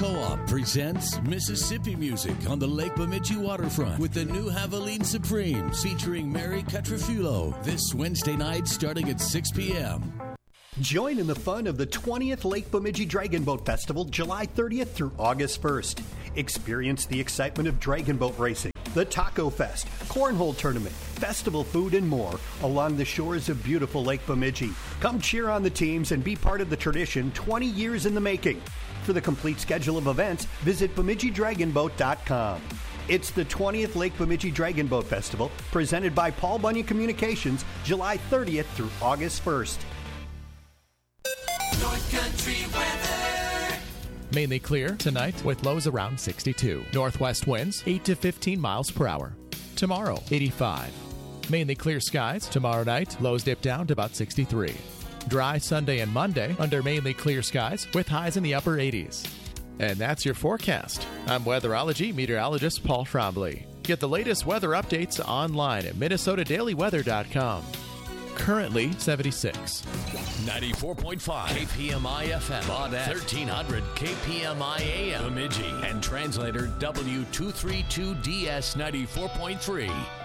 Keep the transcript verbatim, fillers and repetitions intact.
Co-op presents Mississippi Music on the Lake Bemidji waterfront with the new Javelin Supremes featuring Mary Catrafulo this Wednesday night starting at six p.m. Join in the fun of the twentieth Lake Bemidji Dragon Boat Festival, July thirtieth through August first. Experience the excitement of dragon boat racing, the Taco Fest, Cornhole Tournament, festival food, and more along the shores of beautiful Lake Bemidji. Come cheer on the teams and be part of the tradition twenty years in the making. For the complete schedule of events, visit Bemidji Dragon Boat dot com. It's the twentieth Lake Bemidji Dragon Boat Festival, presented by Paul Bunyan Communications, July thirtieth through August first. North Country weather. Mainly clear tonight with lows around sixty-two. Northwest winds eight to fifteen miles per hour. Tomorrow, eighty-five. Mainly clear skies. Tomorrow night, lows dip down to about sixty-three. Dry Sunday and Monday under mainly clear skies with highs in the upper eighties. And that's your forecast. I'm weatherology meteorologist Paul Trombley. Get the latest weather updates online at Minnesota Daily Weather dot com. Currently seventy-six. ninety-four point five K P M I F M, Baudette, thirteen hundred K P M I A M, Bemidji, and translator W two thirty-two D S ninety-four point three.